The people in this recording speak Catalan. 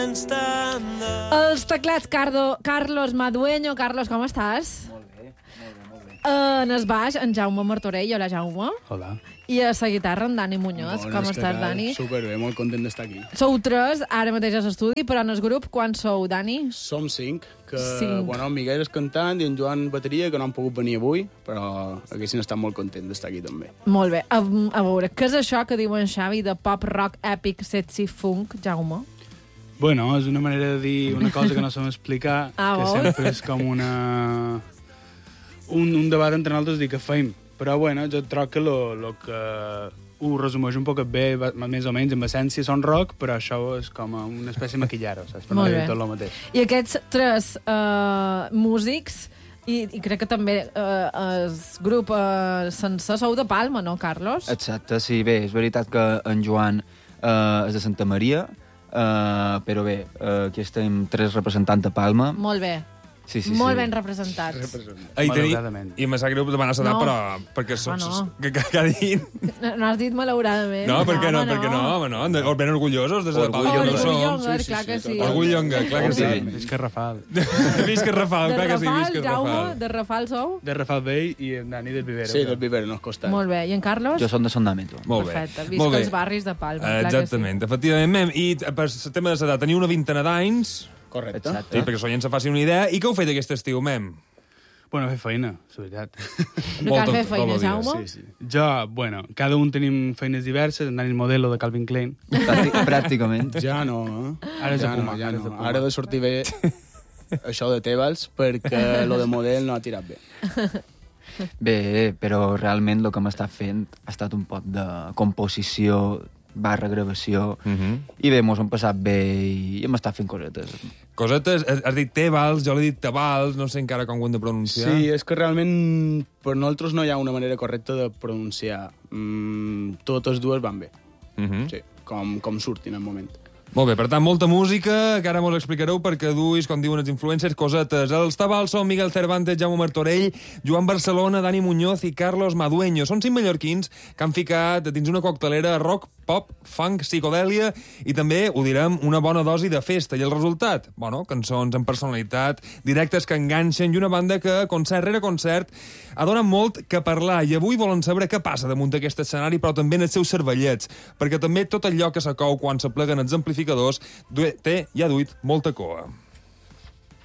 Els teclats, Carlos Madueño. Carlos, com estàs? Molt bé. En el baix, en Jaume Martorell. Hola, Jaume. Hola. I a la guitarra, en Dani Muñoz. Com estàs, Dani? Superbé, molt content d'estar aquí. Sou 3, ara mateix a l'estudi, però en el grup, quan sou, Dani? Som 5, que Cinc. Bueno, en Miguel és cantant i en Joan bateria, que no han pogut venir avui, però haguessin estat molt content d'estar aquí també. Molt bé. A veure, què és això que diuen Xavi de pop rock epic sexy funk, Jaume? Bueno, és una manera de dir una cosa que no sabem explicar, que vols? sempre és com un debat entre nosaltres dir què feim. Però, bueno, jo trobo que lo que ho resumeix un poc bé, més o menys, en essència són rock, però això és com una espècie de maquillaro, saps? Per no dir tot el mateix. I aquests 3 músics, i crec que també el grup sencer sou de Palma, no, Carlos? Exacte, sí, bé, és veritat que en Joan és de Santa Maria, però bé, aquí estem 3 representants de Palma. Molt bé. Sí. Molt ben representats. Malauradament. I me sap greu demanar l'edat, No. però... Perquè que ha dit... No has dit malauradament. No, per què no? home, Per què no, home, no? Ben orgullosos de ser de Palma. Orgull no som. Orgullonger, clar que sí. Orgullonger, clar que sí. Visca Rafal. Visca Rafal, De clar que sí, Rafal, visca Jaume, Rafal. de Rafal sou? De Rafal Vell i en Dani del Vivero. Sí, del Vivero, no és costat. Molt bé. I en Carlos? Jo som de Son d'Àmbito. Molt bé. Perfecte. Molt Visca bé. els barris de Palma. Clar Exactament, efectivament. I per el tema de l'edat, teniu una vintena d'anys, Correcte. Exacte. sí, perquè la gent se faci una idea. I què heu fet aquest estiu, mem? Bueno, fer feina, és veritat. Que has fet feina, Jaume? Sí. Jo, bueno, cada un tenim feines diverses, en Dani és modelo de Calvin Klein. Pràcticament. Ja no, eh? Ara és de ja Puma, no, ja ara és no. de Puma. Ara he de sortir bé això de Tebals, perquè lo de model no ha tirat bé. Bé, però realment el que m'està fent ha estat un poc de composició / gravació, i bé, mos hem passat bé i hem estat fent cosetes. Cosetes, has dit Tebals, jo l'he dit Tabals, no sé encara com ho hem de pronunciar. Sí, és que realment per nosaltres no hi ha una manera correcta de pronunciar. Totes dues van bé. Sí, com surtin al moment. Molt bé, per tant, molta música, que ara mos explicareu perquè duis, com diuen els influencers, cosetes. Els Tabals són Miguel Cervantes, Jaume Martorell, Joan Barcelona, Dani Muñoz i Carlos Madueño. Són 5 mallorquins que han ficat dins una coctelera rock, pop, funk, psicodèlia i també, ho direm, una bona dosi de festa. I el resultat? Bueno, cançons amb personalitat, directes que enganxen i una banda que, concert rere concert, ha donat molt que parlar. I avui volen saber què passa damunt d'aquest escenari, però també en els seus cervellets, perquè també tot allò que s'acou quan s'apleguen els amplificadors té i ha duit molta coa.